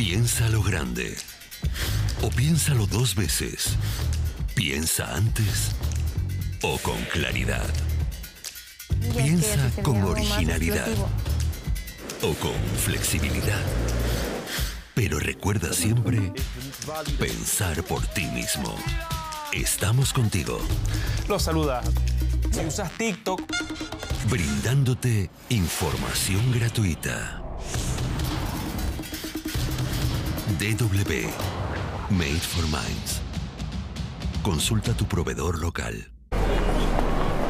Piénsalo grande. O piénsalo 2 veces. Piensa antes o con claridad. Piensa con originalidad o con flexibilidad. Pero recuerda siempre pensar por ti mismo. Estamos contigo. Los saluda. Si usas TikTok, brindándote información gratuita. DW Made for Minds. Consulta tu proveedor local.